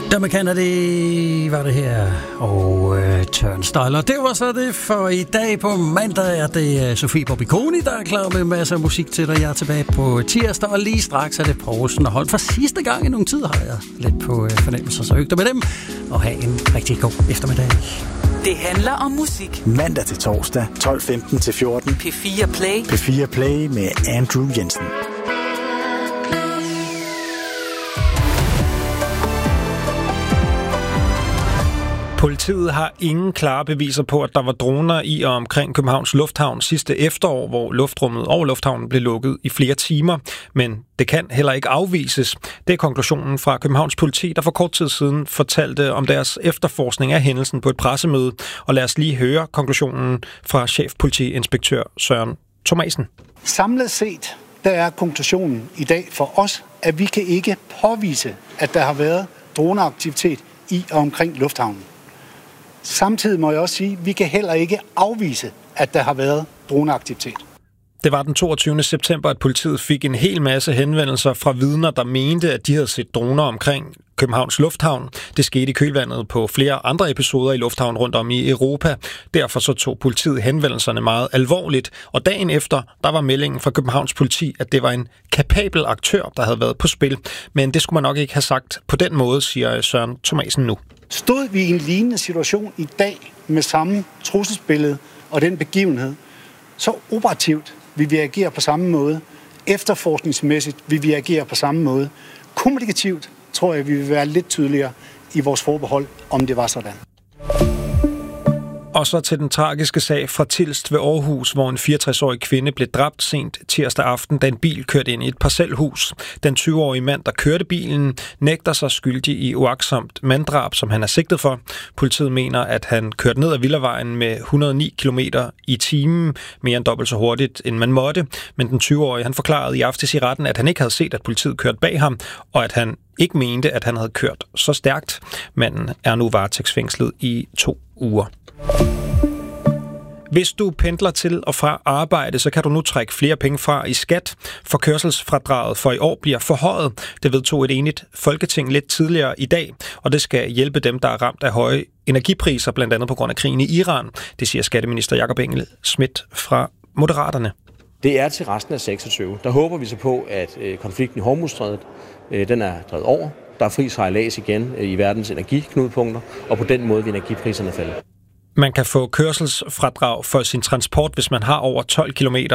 Dermed kender det, var det her, og Turnstile. Og det var så det for i dag. På mandag er det Sofie Bobiconi, der er klar med masser af musik til dig. Jeg er tilbage på tirsdag, og lige straks er det Poulsen og Holm. For sidste gang i nogle tid har jeg lidt på fornemmelser, så hygge dig med dem, og have en rigtig god eftermiddag. Det handler om musik. Mandag til torsdag, 12:15 til 14. P4 Play. P4 Play med Andrew Jensen. Politiet har ingen klare beviser på, at der var droner i og omkring Københavns Lufthavn sidste efterår, hvor luftrummet over lufthavnen blev lukket i flere timer. Men det kan heller ikke afvises. Det er konklusionen fra Københavns Politi, der for kort tid siden fortalte om deres efterforskning af hændelsen på et pressemøde. Og lad os lige høre konklusionen fra chefpolitiinspektør Søren Thomasen. Samlet set, der er konklusionen i dag for os, at vi kan ikke påvise, at der har været droneaktivitet i og omkring lufthavnen. Samtidig må jeg også sige, at vi kan heller ikke afvise, at der har været droneaktivitet. Det var den 22. september, at politiet fik en hel masse henvendelser fra vidner, der mente, at de havde set droner omkring Københavns Lufthavn. Det skete i kølvandet på flere andre episoder i lufthavnen rundt om i Europa. Derfor så tog politiet henvendelserne meget alvorligt. Og dagen efter, der var meldingen fra Københavns Politi, at det var en kapabel aktør, der havde været på spil. Men det skulle man nok ikke have sagt på den måde, siger Søren Thomasen nu. Stod vi i en lignende situation i dag med samme trusselsbillede og den begivenhed, så operativt vil vi agere på samme måde. Efterforskningsmæssigt vil vi agere på samme måde. Kommunikativt tror jeg, vi vil være lidt tydeligere i vores forbehold, om det var sådan. Og så til den tragiske sag fra Tilst ved Aarhus, hvor en 64-årig kvinde blev dræbt sent tirsdag aften, da en bil kørte ind i et parcelhus. Den 20-årige mand, der kørte bilen, nægter sig skyldig i uagtsomt manddrab, som han er sigtet for. Politiet mener, at han kørte ned ad Villavejen med 109 km i timen, mere end dobbelt så hurtigt, end man måtte. Men den 20-årige, han forklarede i aftes i retten, at han ikke havde set, at politiet kørte bag ham, og at han ikke mente, at han havde kørt så stærkt. Manden er nu varetægtsfængslet i 2 uger. Hvis du pendler til og fra arbejde, så kan du nu trække flere penge fra i skat, for kørselsfradraget for i år bliver forhøjet. Det vedtog et enigt Folketing lidt tidligere i dag, og det skal hjælpe dem, der er ramt af høje energipriser, blandt andet på grund af krigen i Iran. Det siger skatteminister Jakob Engel-Schmidt fra Moderaterne. Det er til resten af 26. Der håber vi så på, at konflikten i Hormuzstrædet, den er drevet over. Der er fri sejlads igen i verdens energiknudepunkter, og på den måde vil energipriserne falde. Man kan få kørselsfradrag for sin transport, hvis man har over 12 km